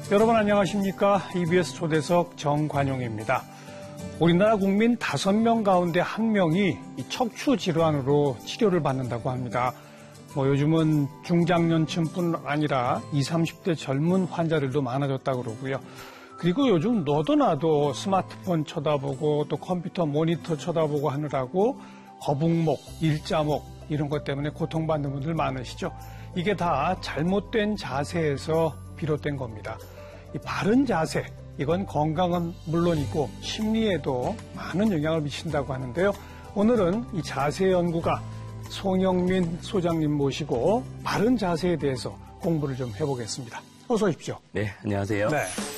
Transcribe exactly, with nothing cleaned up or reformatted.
여러분 안녕하십니까? 이비에스 초대석 정관용입니다. 우리나라 국민 다섯 명 가운데 한 명이 이 척추 질환으로 치료를 받는다고 합니다. 뭐 요즘은 중장년층뿐 아니라 이십, 삼십 대 젊은 환자들도 많아졌다고 그러고요. 그리고 요즘 너도 나도 스마트폰 쳐다보고 또 컴퓨터 모니터 쳐다보고 하느라고 거북목, 일자목 이런 것 때문에 고통받는 분들 많으시죠. 이게 다 잘못된 자세에서 비롯된 겁니다. 이 바른 자세, 이건 건강은 물론이고 심리에도 많은 영향을 미친다고 하는데요. 오늘은 이 자세 연구가 송영민 소장님 모시고 바른 자세에 대해서 공부를 좀 해보겠습니다. 어서 오십시오. 네, 안녕하세요. 네.